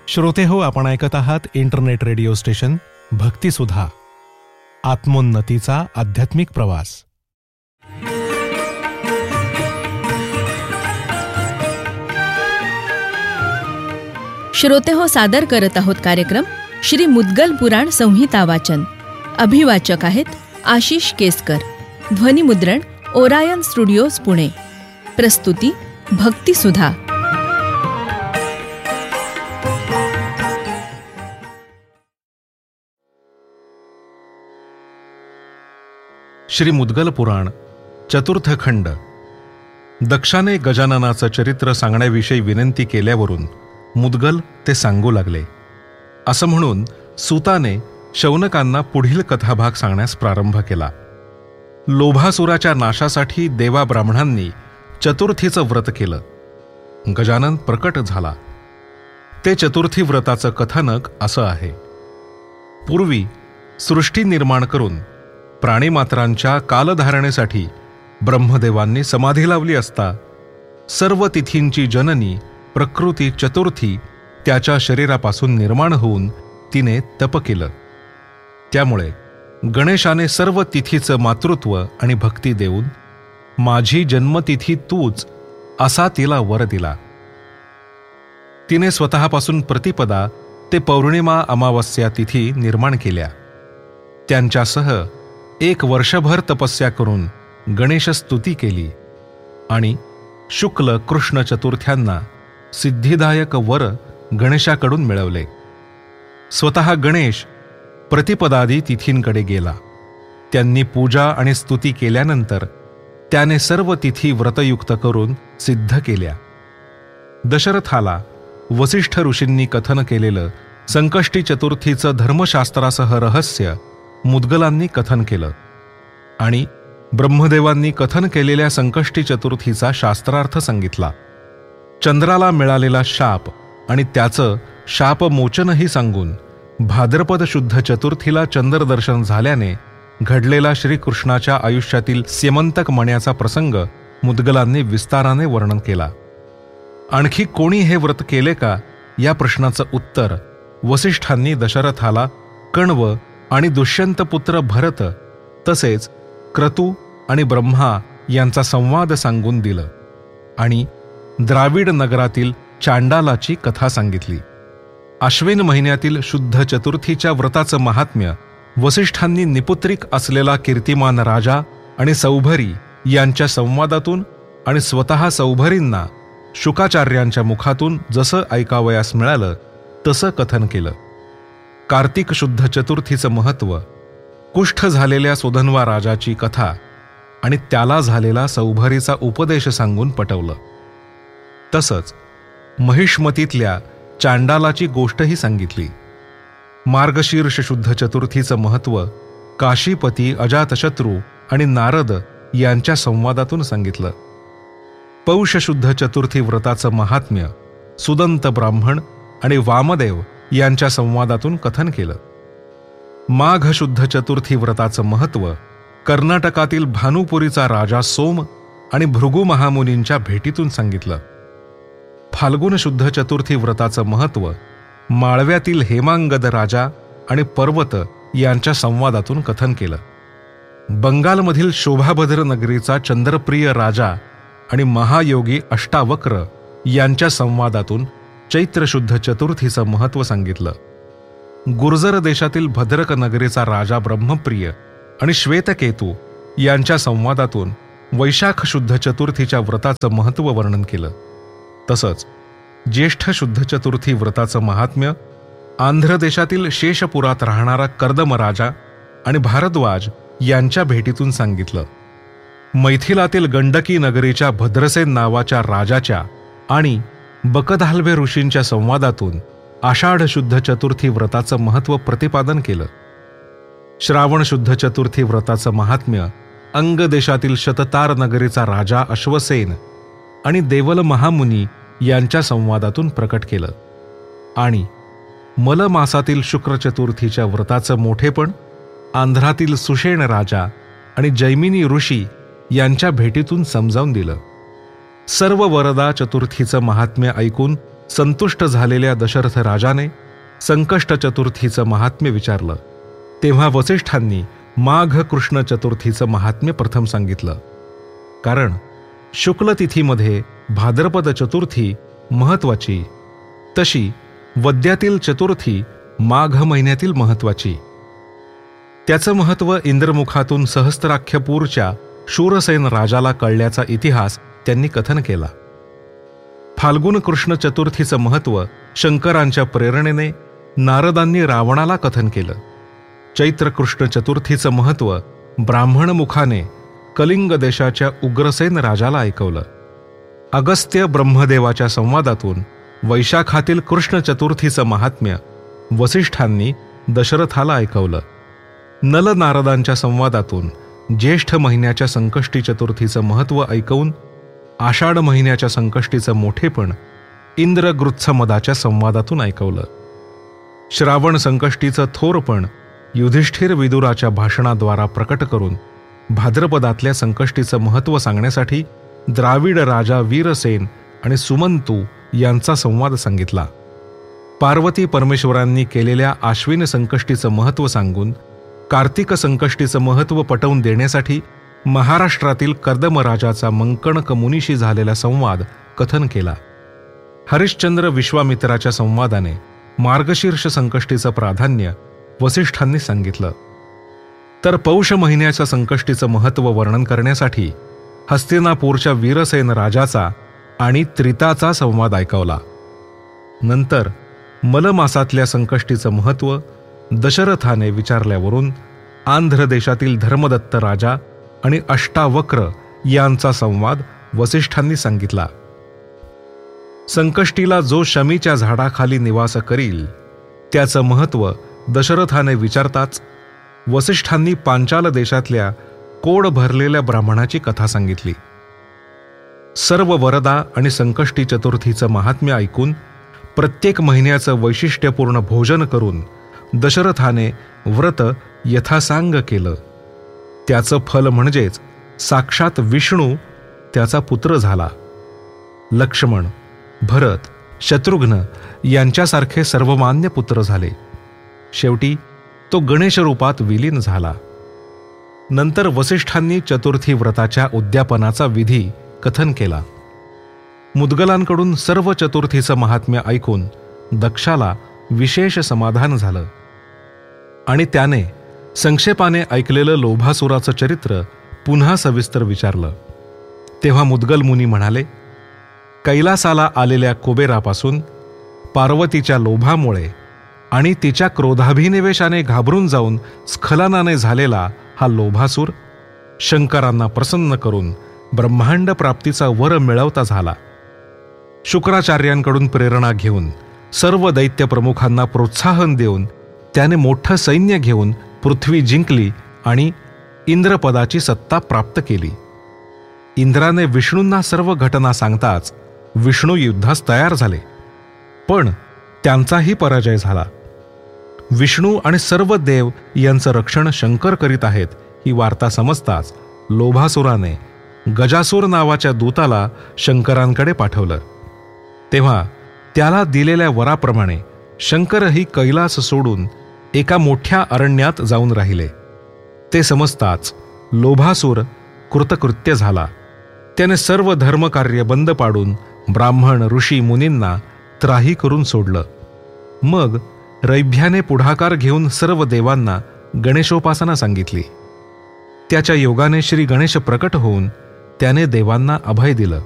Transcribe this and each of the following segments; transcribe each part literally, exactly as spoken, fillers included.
श्रोते हो, आपण ऐकत आहात इंटरनेट रेडिओ स्टेशन भक्तिसुधा, आत्मोन्नतीचा आध्यात्मिक प्रवास. श्रोते हो, सादर करत आहोत कार्यक्रम श्री मुद्गल पुराण संहिता वाचन. अभिवाचक आहेत आशिष केसकर. ध्वनिमुद्रण ओरायन स्टुडिओज पुणे. प्रस्तुती भक्तिसुधा. श्री मुद्गल पुराण चतुर्थ खंड. दक्षाने गजाननाचं चरित्र सांगण्याविषयी विनंती केल्यावरून मुद्गल ते सांगू लागले. असं म्हणून सूताने शौनकांना पुढील कथाभाग सांगण्यास प्रारंभ केला. लोभासुराच्या नाशासाठी देवा ब्राह्मणांनी चतुर्थीचं व्रत केलं. गजानन प्रकट झाला. ते चतुर्थी व्रताचं कथानक असं आहे. पूर्वी सृष्टी निर्माण करून प्राणीमात्रांच्या कालधारणेसाठी ब्रह्मदेवांनी समाधी लावली असता सर्व तिथींची जननी प्रकृती चतुर्थी त्याच्या शरीरापासून निर्माण होऊन तिने तप केलं. त्यामुळे गणेशाने सर्व तिथीचं मातृत्व आणि भक्ती देऊन माझी जन्मतिथी तूच असा तिला वर दिला. तिने स्वतःपासून प्रतिपदा ते पौर्णिमा अमावस्या तिथी निर्माण केल्या. त्यांच्यासह एक वर्षभर तपस्या करून गणेश स्तुती केली आणि शुक्ल कृष्ण चतुर्थ्यांना सिद्धिदायक वर गणेशाकडून मिळवले. स्वतः गणेश प्रतिपदादी तिथींकडे गेला. त्यांनी पूजा आणि स्तुती केल्यानंतर त्याने सर्व तिथी व्रतयुक्त करून सिद्ध केल्या. दशरथाला वसिष्ठ ऋषींनी कथन केलेलं संकष्टी चतुर्थीचं धर्मशास्त्रासह रहस्य मुद्गलांनी कथन केलं आणि ब्रह्मदेवांनी कथन केलेल्या संकष्टी चतुर्थीचा शास्त्रार्थ सांगितला. चंद्राला मिळालेला शाप आणि त्याचं शापमोचनही सांगून भाद्रपद शुद्ध चतुर्थीला चंद्रदर्शन झाल्याने घडलेला श्रीकृष्णाच्या आयुष्यातील स्यमंतक मण्याचा प्रसंग मुद्गलांनी विस्ताराने वर्णन केला. आणखी कोणी हे व्रत केले का या प्रश्नाचं उत्तर वसिष्ठांनी दशरथाला कण्व आणि दुष्यंतपुत्र भरत तसेच क्रतू आणि ब्रह्मा यांचा संवाद सांगून दिलं आणि द्राविड नगरातील चांडालाची कथा सांगितली. आश्विन महिन्यातील शुद्ध चतुर्थीच्या व्रताचं महात्म्य वसिष्ठांनी निपुत्रिक असलेला कीर्तिमान राजा आणि सौभरी यांच्या संवादातून आणि स्वतः सौभरींना शुकाचार्यांच्या मुखातून जसं ऐकावयास मिळालं तसं कथन केलं. कार्तिक शुद्ध चतुर्थीचं महत्त्व, कुष्ठ झालेल्या सुधन्वा राजाची कथा आणि त्याला झालेला सौभरीचा उपदेश सांगून पटवलं. तसंच महिष्मतीतल्या चांडालाची गोष्टही सांगितली. मार्गशीर्ष शुद्ध चतुर्थीचं महत्त्व काशीपती अजातशत्रू आणि नारद यांच्या संवादातून सांगितलं. पौष शुद्ध चतुर्थी व्रताचं महात्म्य सुदंत ब्राह्मण आणि वामदेव यांच्या संवादातून कथन केलं. माघ शुद्ध चतुर्थी व्रताचं महत्त्व कर्नाटकातील भानुपुरीचा राजा सोम आणि भृगु महामुनींच्या भेटीतून सांगितलं. फाल्गुन शुद्ध चतुर्थी व्रताचं महत्त्व माळव्यातील हेमांगद राजा आणि पर्वत यांच्या संवादातून कथन केलं. बंगालमधील शोभाभद्र नगरीचा चंद्रप्रिय राजा आणि महायोगी अष्टावक्र यांच्या संवादातून चैत्र शुद्ध चतुर्थीचं महत्त्व सांगितलं. गुर्जर देशातील भद्रक नगरीचा राजा ब्रह्मप्रिय आणि श्वेतकेतू यांच्या संवादातून वैशाख शुद्ध चतुर्थीच्या व्रताचं महत्त्व वर्णन केलं. तसंच ज्येष्ठ शुद्ध चतुर्थी व्रताचं महात्म्य आंध्र देशातील शेषपुरात राहणारा कर्दम राजा आणि भारद्वाज यांच्या भेटीतून सांगितलं. मैथिलातील गंडकी नगरीच्या भद्रसेन नावाच्या राजाच्या आणि बकधाल्वे ऋषींच्या संवादातून आषाढ शुद्ध चतुर्थी व्रताचं महत्त्व प्रतिपादन केलं. श्रावण शुद्ध चतुर्थी व्रताचं महात्म्य अंग देशातील शततार नगरीचा राजा अश्वसेन आणि देवल महामुनी यांच्या संवादातून प्रकट केलं. आणि मल मासातील शुक्र चतुर्थीच्या व्रताचं मोठेपण आंध्रातील सुषेण राजा आणि जैमिनी ऋषी यांच्या भेटीतून समजावून दिलं. सर्व वरदा चतुर्थीचं महात्म्य ऐकून संतुष्ट झालेल्या दशरथ राजाने संकष्ट चतुर्थीचं महात्म्य विचारलं. तेव्हा वसिष्ठांनी माघ कृष्ण चतुर्थीचं महात्म्य प्रथम सांगितलं. कारण शुक्ल तिथीमध्ये भाद्रपद चतुर्थी महत्वाची, तशी वद्यातील चतुर्थी माघ महिन्यातील महत्वाची. त्याचं महत्त्व इंद्रमुखातून सहस्त्राख्यपूरच्या शूरसेन राजाला कळल्याचा इतिहास त्यांनी कथन केला. फाल्गुन कृष्ण चतुर्थीचं महत्त्व शंकरांच्या प्रेरणेने नारदांनी रावणाला कथन केलं. चैत्र कृष्ण चतुर्थीचं महत्त्व ब्राह्मण मुखाने कलिंग देशाच्या उग्रसेन राजाला ऐकवलं. अगस्त्य ब्रह्मदेवाच्या संवादातून वैशाखातील कृष्ण चतुर्थीचं महात्म्य वसिष्ठांनी दशरथाला ऐकवलं. नल नारदांच्या संवादातून ज्येष्ठ महिन्याच्या संकष्टी चतुर्थीचं महत्त्व ऐकवून आषाढ महिन्याच्या संकष्टीचं मोठेपण इंद्रगृत्समदाच्या संवादातून ऐकवलं. श्रावण संकष्टीचं थोरपण युधिष्ठिर विदुराच्या भाषणाद्वारा प्रकट करून भाद्रपदातल्या संकष्टीचं महत्त्व सांगण्यासाठी द्राविड राजा वीरसेन आणि सुमंतू यांचा संवाद सांगितला. पार्वती परमेश्वरांनी केलेल्या आश्विन संकष्टीचं महत्त्व सांगून कार्तिक संकष्टीचं महत्त्व पटवून देण्यासाठी महाराष्ट्रातील कर्दम राजाचा मंकणक मुनीशी झालेला संवाद कथन केला. हरिश्चंद्र विश्वामित्राच्या संवादाने मार्गशीर्ष संकष्टीचं प्राधान्य वसिष्ठांनी सांगितलं. तर पौष महिन्याच्या संकष्टीचं महत्त्व वर्णन करण्यासाठी हस्तिनापूरच्या वीरसेन राजाचा आणि त्रिताचा संवाद ऐकवला. नंतर मलमासातल्या संकष्टीचं महत्त्व दशरथाने विचारल्यावरून आंध्र देशातील धर्मदत्त राजा आणि अष्टावक्र यांचा संवाद वसिष्ठांनी सांगितला. संकष्टीला जो शमीच्या झाडाखाली निवास करील त्याचं महत्त्व दशरथाने विचारताच वसिष्ठांनी पांचाल देशातल्या कोड भरलेल्या ब्राह्मणाची कथा सांगितली. सर्व वरदा आणि संकष्टी चतुर्थीचं महात्म्य ऐकून प्रत्येक महिन्याचं वैशिष्ट्यपूर्ण भोजन करून दशरथाने व्रत यथासांग केलं. त्याचं फल म्हणजेच साक्षात विष्णू त्याचा पुत्र झाला. लक्ष्मण, भरत, शत्रुघ्न यांच्यासारखे सर्वमान्य पुत्र झाले. शेवटी तो गणेश रूपात विलीन झाला. नंतर वसिष्ठांनी चतुर्थी व्रताच्या उद्यापनाचा विधी कथन केला. मुद्गलांकडून सर्व चतुर्थीचं महात्म्य ऐकून दक्षाला विशेष समाधान झालं आणि त्याने संक्षेपाने ऐकलेलं लोभासुराचं चरित्र पुन्हा सविस्तर विचारलं. तेव्हा मुद्गल मुनी म्हणाले, कैलासाला आलेल्या कुबेरापासून पार्वतीच्या लोभामुळे आणि तिच्या क्रोधाभिनिवेशाने घाबरून जाऊन स्खलनाने झालेला हा लोभासूर शंकरांना प्रसन्न करून ब्रह्मांड प्राप्तीचा वर मिळवता झाला. शुक्राचार्यांकडून प्रेरणा घेऊन सर्व दैत्य प्रमुखांना प्रोत्साहन देऊन त्याने मोठं सैन्य घेऊन पृथ्वी जिंकली आणि इंद्रपदाची सत्ता प्राप्त केली. इंद्राने विष्णूंना सर्व घटना सांगताच विष्णू युद्धास तयार झाले, पण त्यांचाही पराजय झाला. विष्णू आणि सर्व देव यांचं रक्षण शंकर करीत आहेत ही वार्ता समजताच लोभासुराने गजासूर नावाच्या दूताला शंकरांकडे पाठवलं. तेव्हा त्याला दिलेल्या वराप्रमाणे शंकरही कैलास सोडून एका मोठ्या अरण्यात जाऊन राहिले. ते समजताच लोभासूर कृतकृत्य झाला. त्याने सर्व धर्मकार्य बंद पाडून ब्राह्मण ऋषी मुनींना त्राही करून सोडलं. मग रैभ्याने पुढाकार घेऊन सर्व देवांना गणेशोपासना सांगितली. त्याच्या योगाने श्री गणेश प्रकट होऊन त्याने देवांना अभय दिलं.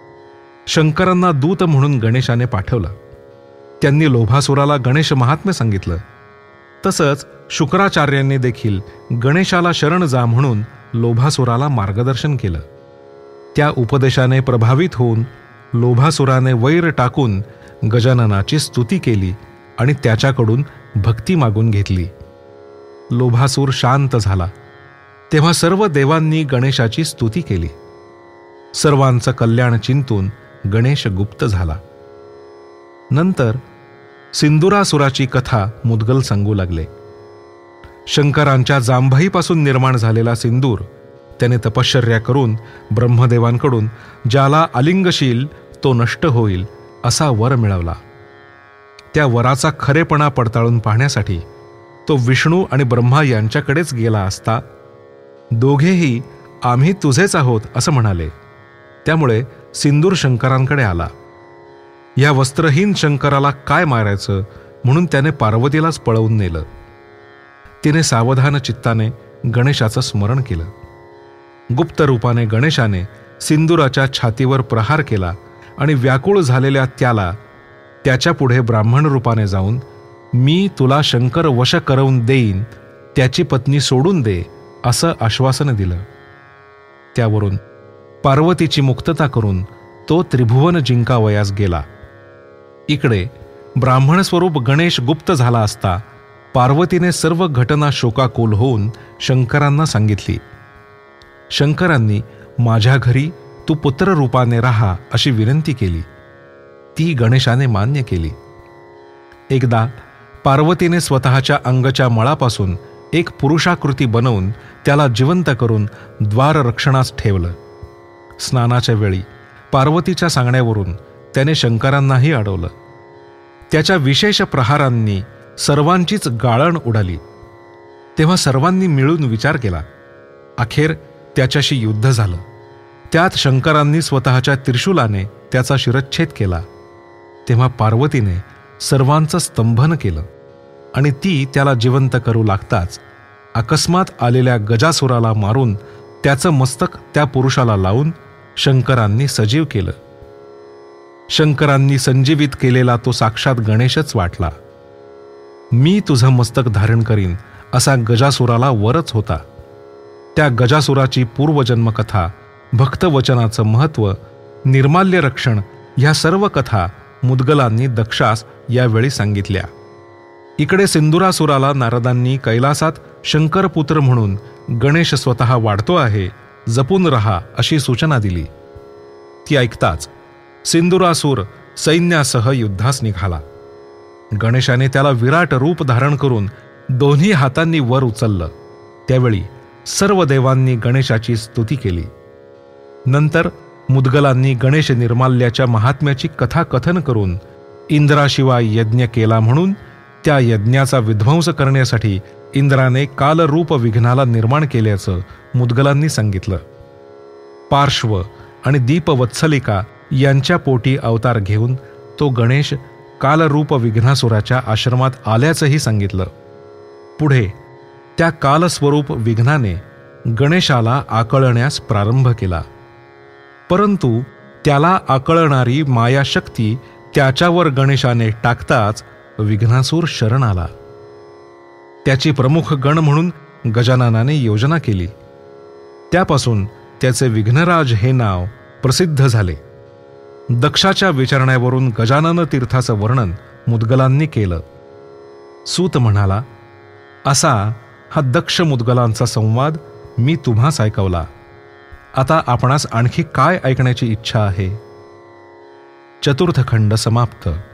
शंकरांना दूत म्हणून गणेशाने पाठवलं. त्यांनी लोभासुराला गणेश महात्म्य सांगितलं. तसंच शुक्राचार्यांनी देखील गणेशाला शरण जा म्हणून लोभासुराला मार्गदर्शन केलं. त्या उपदेशाने प्रभावित होऊन लोभासुराने वैर टाकून गजाननाची स्तुती केली आणि त्याच्याकडून भक्ती मागून घेतली. लोभासूर शांत झाला. तेव्हा सर्व देवांनी गणेशाची स्तुती केली. सर्वांचं कल्याण चिंतून गणेश गुप्त झाला. नंतर सिंदुरासुराची कथा मुद्गल सांगू लागले. शंकरांच्या जांभाईपासून निर्माण झालेला सिंदूर त्याने तपश्चर्या करून ब्रह्मदेवांकडून ज्याला आलिंगशील तो नष्ट होईल असा वर मिळवला. त्या वराचा खरेपणा पडताळून पाहण्यासाठी तो विष्णू आणि ब्रह्मा यांच्याकडेच गेला असता दोघेही आम्ही तुझेच आहोत असं म्हणाले. त्यामुळे सिंदूर शंकरांकडे आला. या वस्त्रहीन शंकराला काय मारायचं म्हणून त्याने पार्वतीलाच पळवून नेलं. तिने सावधान चित्ताने गणेशाचं स्मरण केलं. गुप्त रूपाने गणेशाने सिंदुराच्या छातीवर प्रहार केला आणि व्याकुळ झालेल्या त्याला त्याच्यापुढे ब्राह्मण रूपाने जाऊन मी तुला शंकर वश करवून देईन, त्याची पत्नी सोडून दे असं आश्वासन दिलं. त्यावरून पार्वतीची मुक्तता करून तो त्रिभुवन जिंकावयास गेला. इकडे ब्राह्मण स्वरूप गणेश गुप्त झाला असता पार्वतीने सर्व घटना शोकाकुल होऊन शंकरांना सांगितली. शंकरांनी माझ्या घरी तू पुत्र रूपाने राहा अशी विनंती केली. ती गणेशाने मान्य केली. एकदा पार्वतीने स्वतःच्या अंगच्या मळापासून एक पुरुषाकृती बनवून त्याला जिवंत करून द्वाररक्षणास ठेवलं. स्नानाच्या वेळी पार्वतीच्या सांगण्यावरून त्याने शंकरांनाही अडवलं. त्याच्या विशेष प्रहारांनी सर्वांचीच गाळण उडाली. तेव्हा सर्वांनी मिळून विचार केला. अखेर त्याच्याशी युद्ध झालं. त्यात शंकरांनी स्वतःच्या त्रिशूलाने त्याचा शिरच्छेद केला. तेव्हा पार्वतीने सर्वांचं स्तंभन केलं आणि ती त्याला जिवंत करू लागताच अकस्मात आलेल्या गजासुराला मारून त्याचं मस्तक त्या पुरुषाला लावून शंकरांनी सजीव केलं. शंकरांनी संजीवित केलेला तो साक्षात गणेशच वाटला. मी तुझं मस्तक धारण करीन असा गजासुराला वरच होता. त्या गजासुराची पूर्वजन्मकथा, भक्तवचनाचं महत्त्व, निर्माल्य रक्षण ह्या सर्व कथा मुद्गलांनी दक्षास यावेळी सांगितल्या. इकडे सिंदुरासुराला नारदांनी कैलासात शंकरपुत्र म्हणून गणेश स्वतः वाढतो आहे, जपून रहा अशी सूचना दिली. ती ऐकताच सिंदुरासूर सैन्यासह युद्धास निघाला. गणेशाने त्याला विराट रूप धारण करून दोन्ही हातांनी वर उचललं. त्यावेळी सर्व देवांनी गणेशाची स्तुती केली. नंतर मुद्गलांनी गणेश निर्माल्याच्या महात्म्याची कथा कथन करून इंद्राशिवाय यज्ञ केला म्हणून त्या यज्ञाचा विध्वंस करण्यासाठी इंद्राने कालरूप विघ्नाला निर्माण केल्याचं मुद्गलांनी सांगितलं. पार्श्व आणि दीपवत्सलिका यांच्या पोटी अवतार घेऊन तो गणेश कालरूप विघ्नासुराच्या आश्रमात आल्याचंही सांगितलं. पुढे त्या कालस्वरूप विघ्नाने गणेशाला आकळण्यास प्रारंभ केला. परंतु त्याला आकळणारी मायाशक्ती त्याच्यावर गणेशाने टाकताच विघ्नासूर शरण आला. त्याची प्रमुख गण म्हणून गजाननाने योजना केली. त्यापासून त्याचे विघ्नराज हे नाव प्रसिद्ध झाले. दक्षाच्या विचारण्यावरून गजानन तीर्थाचं वर्णन मुद्गलांनी केलं. सूत म्हणाला, असा हा दक्ष मुद्गलांचा संवाद मी तुम्हास ऐकवला. आता आपणास आणखी काय ऐकण्याची इच्छा आहे? चतुर्थ खंड समाप्त.